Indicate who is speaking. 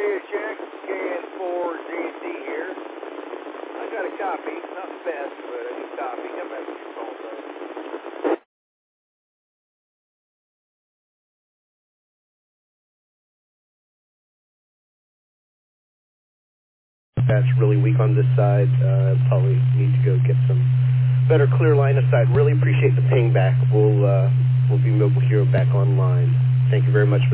Speaker 1: area check, KN4ZD here. I got a copy, not the best, but I need a copy. Got a message from phone, though.
Speaker 2: That's really weak on this side. Probably need to go get some better clear line of sight. Really appreciate the ping back. We'll be here back online. Thank you very much for